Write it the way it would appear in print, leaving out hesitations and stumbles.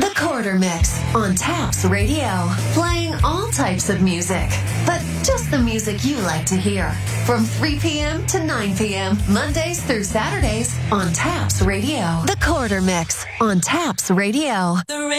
The Quarter Mix on Taps Radio. Playing all types of music, but just the music you like to hear. From 3 p.m. to 9 p.m., Mondays through Saturdays on Taps Radio. The Quarter Mix on Taps Radio.